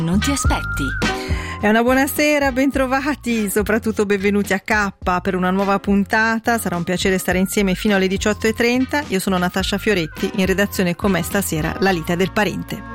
Non ti aspetti. È una buonasera, bentrovati, soprattutto benvenuti a K per una nuova puntata. Sarà un piacere stare insieme fino alle 18:30. Io sono Natascia Fioretti, in redazione con me stasera la lite del parente.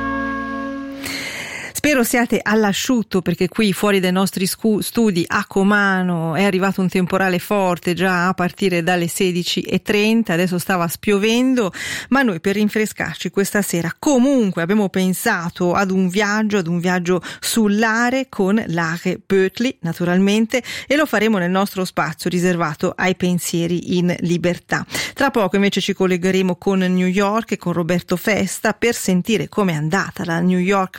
Spero siate all'asciutto, perché qui fuori dai nostri studi a Comano è arrivato un temporale forte già a partire dalle 16:30, adesso stava spiovendo, ma noi per rinfrescarci questa sera comunque abbiamo pensato ad un viaggio sull'Are con l'Are Bötli naturalmente, e lo faremo nel nostro spazio riservato ai pensieri in libertà. Tra poco invece ci collegheremo con New York e con Roberto Festa per sentire com'è andata la New York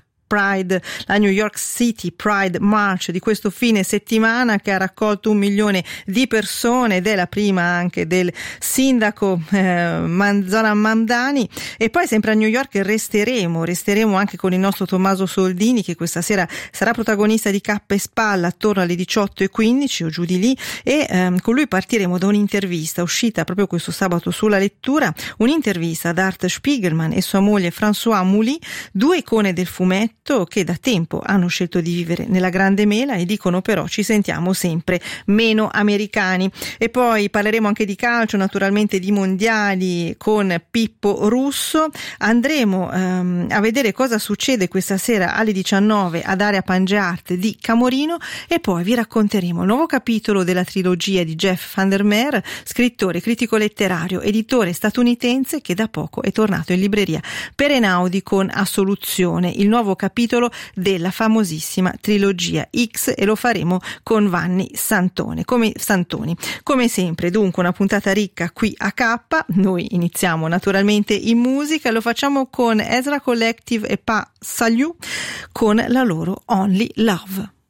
City Pride March di questo fine settimana, che ha raccolto 1 milione di persone ed è la prima anche del sindaco Zoran Mamdani. E poi sempre a New York resteremo anche con il nostro Tommaso Soldini, che questa sera sarà protagonista di Cappa e Spalla attorno alle 18:15 o giù di lì, e con lui partiremo da un'intervista uscita proprio questo sabato sulla Lettura, un'intervista ad Art Spiegelman e sua moglie François Mouly, 2 icone del fumetto che da tempo hanno scelto di vivere nella Grande Mela e dicono però ci sentiamo sempre meno americani. E poi parleremo anche di calcio, naturalmente di mondiali con Pippo Russo. Andremo a vedere cosa succede questa sera alle 19 ad Area Pangeart di Camorino, e poi vi racconteremo il nuovo capitolo della trilogia di Jeff Vandermeer, scrittore, critico letterario, editore statunitense, che da poco è tornato in libreria per Einaudi con Assoluzione, il nuovo capitolo della famosissima trilogia X, e lo faremo con Vanni Santoni. Come sempre, dunque, una puntata ricca qui a K. Noi iniziamo naturalmente in musica, lo facciamo con Ezra Collective e Pa Salut con la loro Only Love.